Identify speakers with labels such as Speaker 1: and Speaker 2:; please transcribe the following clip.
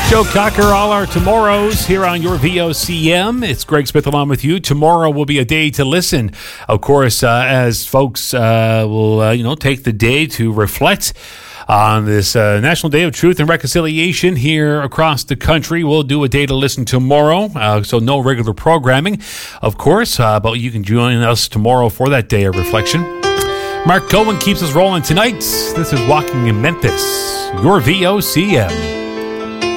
Speaker 1: Joe Cocker, all our tomorrows here on your VOCM. It's Greg Smith along with you. Tomorrow will be a day to listen, of course, as folks will take the day to reflect on this National Day of Truth and Reconciliation here across the country. We'll do a day to listen tomorrow, so no regular programming, of course, but you can join us tomorrow for that day of reflection. Mark Cohen keeps us rolling tonight. This is Walking in Memphis, your VOCM.